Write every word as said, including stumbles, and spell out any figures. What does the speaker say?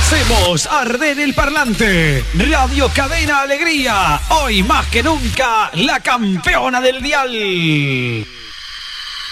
Hacemos arder el parlante. Radio Cadena Alegría. Hoy más que nunca, la campeona del dial.